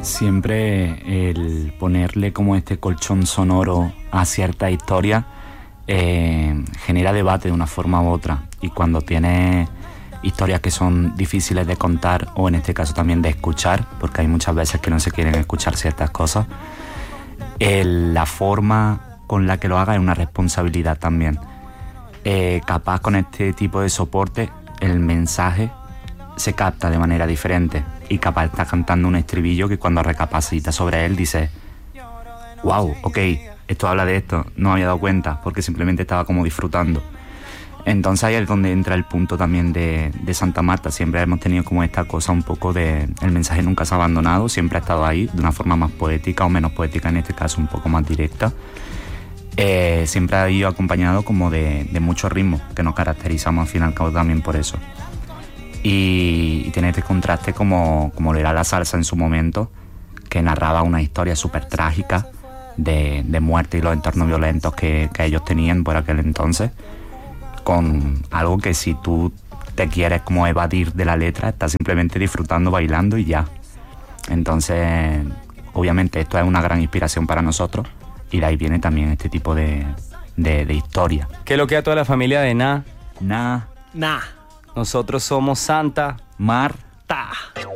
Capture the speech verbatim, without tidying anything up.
Siempre el ponerle como este colchón sonoro a cierta historia eh, genera debate de una forma u otra, y cuando tienes historias que son difíciles de contar, o en este caso también de escuchar, porque hay muchas veces que no se quieren escuchar ciertas cosas, el, la forma con la que lo haga es una responsabilidad también. Eh, capaz con este tipo de soporte el mensaje se capta de manera diferente, y capaz está cantando un estribillo que cuando recapacitas sobre él dices: wow, ok, esto habla de esto, no me había dado cuenta porque simplemente estaba como disfrutando. Entonces ahí es donde entra el punto también de, de Santa Marta. Siempre hemos tenido como esta cosa un poco de el mensaje nunca se ha abandonado, siempre ha estado ahí de una forma más poética o menos poética, en este caso un poco más directa. Eh, siempre ha ido acompañado como de, de mucho ritmo, que nos caracterizamos al fin y al cabo también por eso. Y, y tiene este contraste como, como lo era la salsa en su momento, que narraba una historia súper trágica de, de muerte y los entornos violentos que, que ellos tenían por aquel entonces, con algo que si tú te quieres como evadir de la letra, estás simplemente disfrutando, bailando y ya. Entonces, obviamente esto es una gran inspiración para nosotros, y de ahí viene también este tipo de, de, de historia. ¿Qué es lo que a toda la familia de Na? Na, Nah. Nosotros somos Santa Mar, Ta.